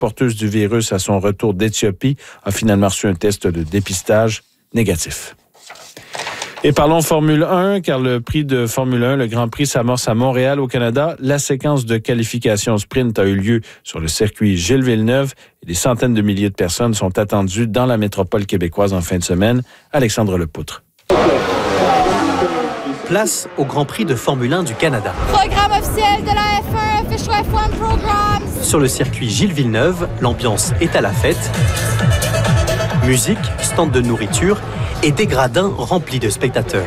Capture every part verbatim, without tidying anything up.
porteuse du virus à son retour d'Éthiopie, a finalement reçu un test de dépistage négatif. Et parlons Formule un, car le prix de Formule un, le Grand Prix, s'amorce à Montréal, au Canada. La séquence de qualification sprint a eu lieu sur le circuit Gilles Villeneuve et des centaines de milliers de personnes sont attendues dans la métropole québécoise en fin de semaine. Alexandre Lepoutre. Place au Grand Prix de Formule un du Canada. Programme officiel de la F un, Official F un Programs. Sur le circuit Gilles Villeneuve, l'ambiance est à la fête. Musique, stand de nourriture et des gradins remplis de spectateurs.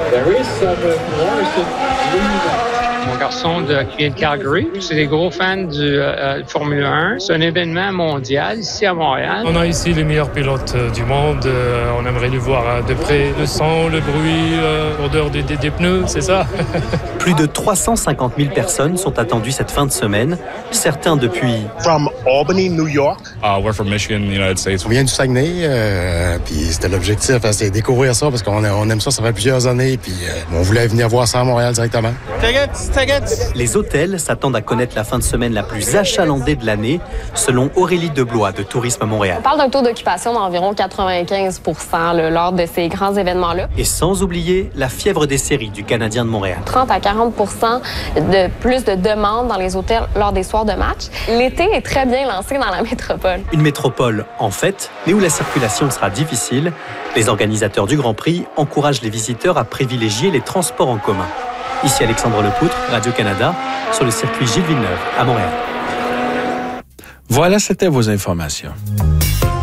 Mon garçon de, qui vient de Calgary, c'est des gros fans du euh, Formule un. C'est un événement mondial ici à Montréal. On a ici les meilleurs pilotes euh, du monde. Euh, on aimerait les voir euh, de près. Le son, le bruit, euh, l'odeur des, des, des pneus, c'est ça. Plus de trois cent cinquante mille personnes sont attendues cette fin de semaine. Certains depuis... From Albany, New York. Uh, we're from Michigan, United States. On vient du Saguenay, euh, puis c'était l'objectif, hein, c'est découvrir ça parce qu'on on aime ça, ça fait plusieurs années, puis euh, on voulait venir voir ça à Montréal directement. Les hôtels s'attendent à connaître la fin de semaine la plus achalandée de l'année, selon Aurélie Deblois de Tourisme Montréal. On parle d'un taux d'occupation d'environ quatre-vingt-quinze pour cent là, lors de ces grands événements-là. Et sans oublier la fièvre des séries du Canadien de Montréal. trente à quarante pour cent de plus de demandes dans les hôtels lors des soirs de match. L'été est très bien lancé dans la métropole. Une métropole en fête, mais où la circulation sera difficile. Les organisateurs du Grand Prix encouragent les visiteurs à privilégier les transports en commun. Ici Alexandre Lepoutre, Radio-Canada, sur le circuit Gilles Villeneuve, à Montréal. Voilà, c'était vos informations.